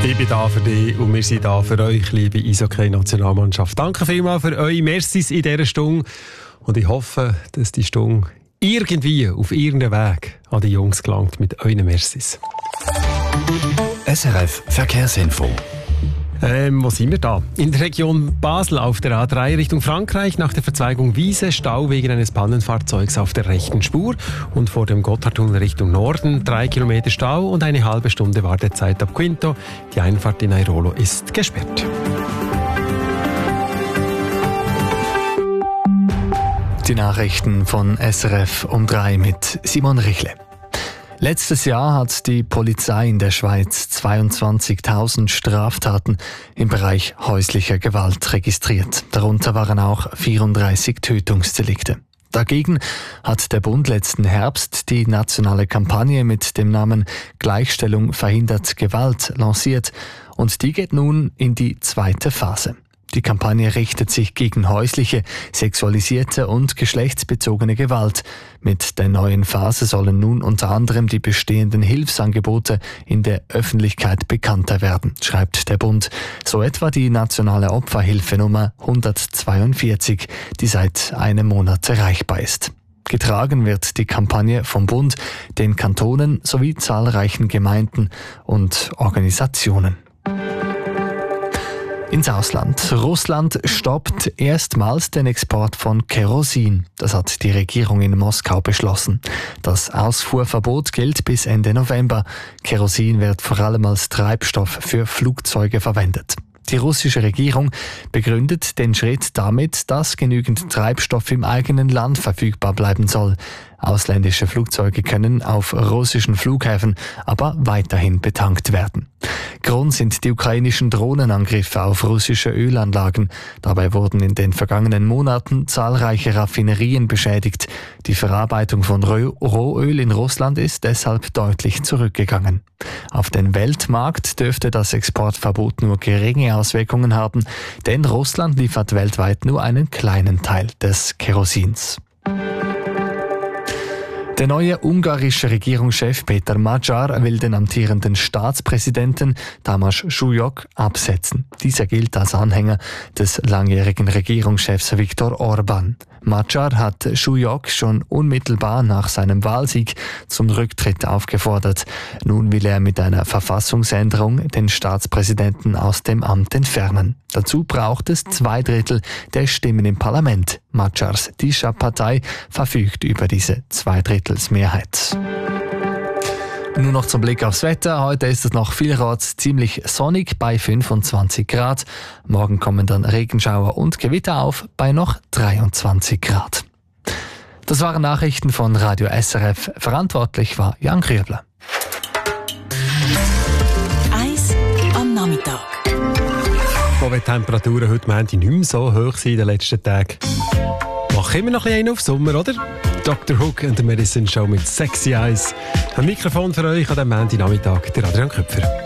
Ich bin da für dich und wir sind da für euch, liebe Eishockey-Nationalmannschaft. Danke vielmals für eure Mercis in dieser Stunde. Und ich hoffe, dass die Stunde irgendwie auf irgendeinem Weg an die Jungs gelangt mit euren Mercis. SRF Verkehrsinfo. Wo sind wir da? In der Region Basel auf der A3 Richtung Frankreich nach der Verzweigung Wiese Stau wegen eines Pannenfahrzeugs auf der rechten Spur und vor dem Gotthardtunnel Richtung Norden 3 Kilometer Stau und eine halbe Stunde Wartezeit ab Quinto. Die Einfahrt in Airolo ist gesperrt. Die Nachrichten von SRF um 3 mit Simon Richle. Letztes Jahr hat die Polizei in der Schweiz 22.000 Straftaten im Bereich häuslicher Gewalt registriert. Darunter waren auch 34 Tötungsdelikte. Dagegen hat der Bund letzten Herbst die nationale Kampagne mit dem Namen Gleichstellung verhindert Gewalt lanciert und die geht nun in die zweite Phase. Die Kampagne richtet sich gegen häusliche, sexualisierte und geschlechtsbezogene Gewalt. Mit der neuen Phase sollen nun unter anderem die bestehenden Hilfsangebote in der Öffentlichkeit bekannter werden, schreibt der Bund. So etwa die nationale Opferhilfenummer 142, die seit einem Monat erreichbar ist. Getragen wird die Kampagne vom Bund, den Kantonen sowie zahlreichen Gemeinden und Organisationen. Ins Ausland. Russland stoppt erstmals den Export von Kerosin. Das hat die Regierung in Moskau beschlossen. Das Ausfuhrverbot gilt bis Ende November. Kerosin wird vor allem als Treibstoff für Flugzeuge verwendet. Die russische Regierung begründet den Schritt damit, dass genügend Treibstoff im eigenen Land verfügbar bleiben soll. Ausländische Flugzeuge können auf russischen Flughäfen aber weiterhin betankt werden. Grund sind die ukrainischen Drohnenangriffe auf russische Ölanlagen. Dabei wurden in den vergangenen Monaten zahlreiche Raffinerien beschädigt. Die Verarbeitung von Rohöl in Russland ist deshalb deutlich zurückgegangen. Auf den Weltmarkt dürfte das Exportverbot nur geringe Auswirkungen haben, denn Russland liefert weltweit nur einen kleinen Teil des Kerosins. Der neue ungarische Regierungschef Peter Magyar will den amtierenden Staatspräsidenten Tamás Súlyog absetzen. Dieser gilt als Anhänger des langjährigen Regierungschefs Viktor Orbán. Magyar hat Súlyog schon unmittelbar nach seinem Wahlsieg zum Rücktritt aufgefordert. Nun will er mit einer Verfassungsänderung den Staatspräsidenten aus dem Amt entfernen. Dazu braucht es 2/3 der Stimmen im Parlament. Magyars Tisza-Partei verfügt über diese 2/3 Nur noch zum Blick aufs Wetter. Heute ist es noch vielerorts ziemlich sonnig bei 25 Grad. Morgen kommen dann Regenschauer und Gewitter auf bei noch 23 Grad. Das waren Nachrichten von Radio SRF. Verantwortlich war Jan Krübler. Eis am Nachmittag. Wo die Temperaturen heute Montag nicht mehr so hoch sind in den letzten Tagen. Mach immer noch ein bisschen auf Sommer, oder? Dr. Hook und der Medicine Show mit Sexy Eyes. Ein Mikrofon für euch an diesem Montagnachmittag, der Adrian Köpfer.